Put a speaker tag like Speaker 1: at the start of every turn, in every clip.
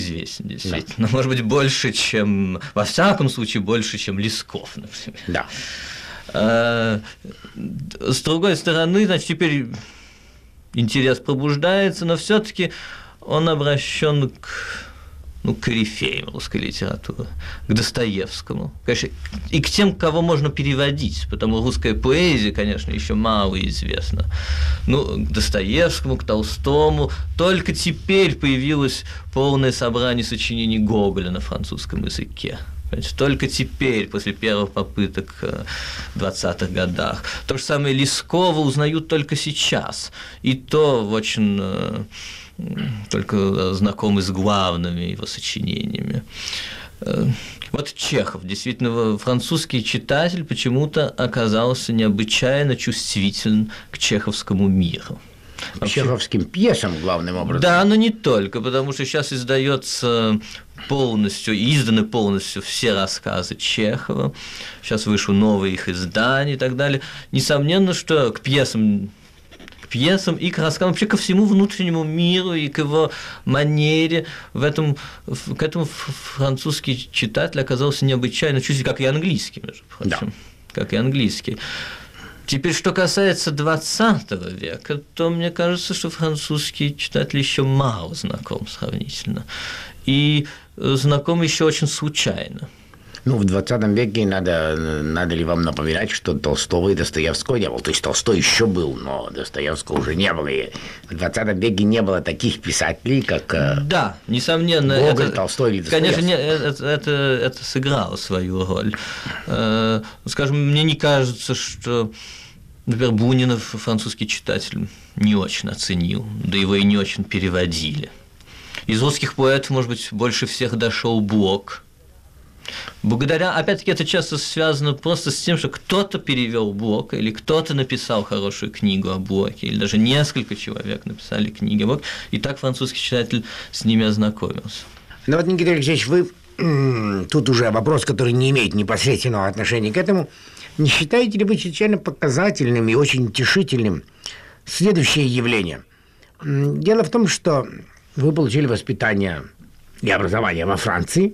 Speaker 1: известен, действительно. Да. Может быть, больше, чем, во всяком случае, больше, чем Лесков, например.
Speaker 2: Да.
Speaker 1: С другой стороны, значит, теперь интерес пробуждается, но все-таки он обращен к корифеям русской литературы, к Достоевскому, конечно, и к тем, кого можно переводить, потому русская поэзия, конечно, еще мало известна. К Достоевскому, к Толстому. Только теперь появилось полное собрание сочинений Гоголя на французском языке. Только теперь, после первых попыток в 20-х годах. То же самое Лескова узнают только сейчас, и то очень только знакомы с главными его сочинениями. Вот Чехов, действительно, французский читатель почему-то оказался необычайно чувствителен к чеховскому миру.
Speaker 2: К чеховским пьесам, главным образом.
Speaker 1: Да, но не только, потому что сейчас издается полностью, изданы полностью все рассказы Чехова, сейчас вышло новое их издание и так далее. Несомненно, что к пьесам и к рассказам, вообще ко всему внутреннему миру и к его манере, к этому французский читатель оказался необычайно чувствителен, как и английский, между прочим,
Speaker 2: да.
Speaker 1: Как и английский. Теперь, что касается XX века, то мне кажется, что французский читатель еще мало знаком сравнительно, и знаком еще очень случайно.
Speaker 2: В 20 веке надо ли вам напоминать, что Толстого и Достоевского не было? То есть Толстой еще был, но Достоевского уже не было. И в 20 веке не было таких писателей, как
Speaker 1: да, несомненно,
Speaker 2: Гоголь, Толстой или Достоевский.
Speaker 1: Конечно, это сыграло свою роль. Скажем, мне не кажется, что, например, Бунина французский читатель не очень оценил, да его и не очень переводили. Из русских поэтов, может быть, больше всех дошел Блок. Благодаря, опять-таки, это часто связано просто с тем, что кто-то перевел Блока, или кто-то написал хорошую книгу о Блоке, или даже несколько человек написали книги о Блоке, и так французский читатель с ними ознакомился.
Speaker 2: Никита Алексеевич, вы тут уже вопрос, который не имеет непосредственного отношения к этому. Не считаете ли вы чрезвычайно показательным и очень утешительным следующее явление? Дело в том, что вы получили воспитание и образование во Франции.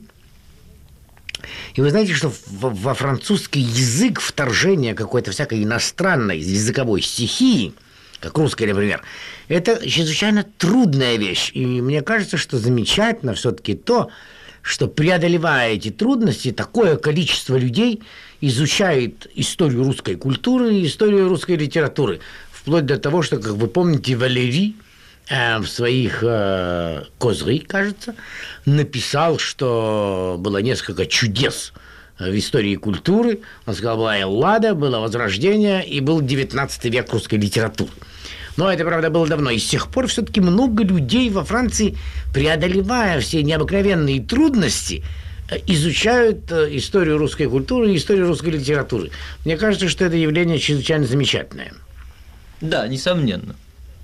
Speaker 2: И вы знаете, что во французский язык вторжение какой-то всякой иностранной языковой стихии, как русская, например, это чрезвычайно трудная вещь. И мне кажется, что замечательно все-таки то, что, преодолевая эти трудности, такое количество людей изучает историю русской культуры и историю русской литературы. Вплоть до того, что, как вы помните, Валерий в своих «Козри», кажется, написал, что было несколько чудес в истории культуры. Он сказал, была Эллада, было Возрождение и был 19 век русской литературы. Но это, правда, было давно. И с тех пор все-таки много людей во Франции, преодолевая все необыкновенные трудности, изучают историю русской культуры и историю русской литературы. Мне кажется, что это явление чрезвычайно замечательное.
Speaker 1: Да, несомненно.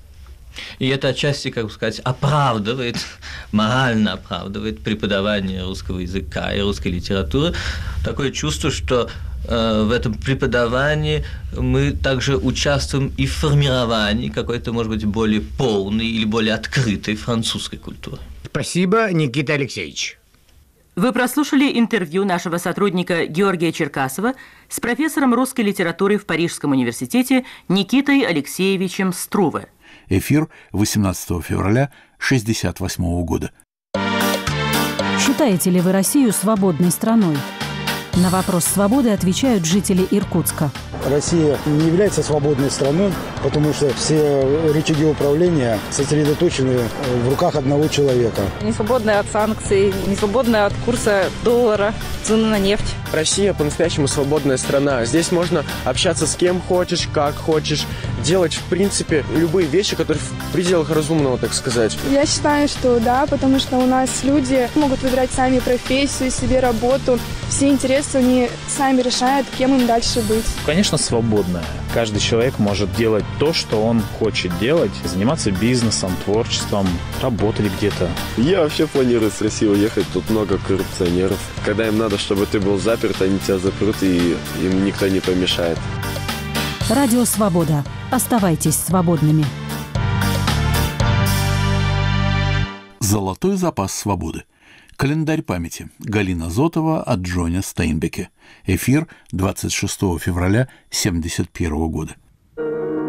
Speaker 1: И это отчасти, как бы сказать, оправдывает, морально оправдывает преподавание русского языка и русской литературы. Такое чувство, что в этом преподавании мы также участвуем и в формировании какой-то, может быть, более полной или более открытой французской культуры.
Speaker 2: Спасибо, Никита Алексеевич.
Speaker 3: Вы прослушали интервью нашего сотрудника Георгия Черкасова с профессором русской литературы в Парижском университете Никитой Алексеевичем Струве.
Speaker 4: Эфир 18 февраля 1968 года.
Speaker 5: Считаете ли вы Россию свободной страной? На вопрос свободы отвечают жители Иркутска.
Speaker 6: Россия не является свободной страной, потому что все рычаги управления сосредоточены в руках одного человека.
Speaker 7: Не свободная от санкций, не свободная от курса доллара, цены на нефть.
Speaker 8: Россия по-настоящему свободная страна. Здесь можно общаться с кем хочешь, как хочешь, делать, в принципе, любые вещи, которые в пределах разумного, так сказать.
Speaker 9: Я считаю, что да, потому что у нас люди могут выбирать сами профессию, себе работу. Все интересы они сами решают, кем им дальше быть.
Speaker 10: Конечно, свободная. Каждый человек может делать то, что он хочет делать, заниматься бизнесом, творчеством, работать где-то.
Speaker 11: Я вообще планирую с России уехать, тут много коррупционеров. Когда им надо, чтобы ты был заперт, они тебя запрут, и им никто не помешает.
Speaker 5: Радио «Свобода». Оставайтесь свободными.
Speaker 4: Золотой запас свободы. Календарь памяти. Галина Зотова о Джоне Стейнбеке. Эфир 26 февраля 1971 года.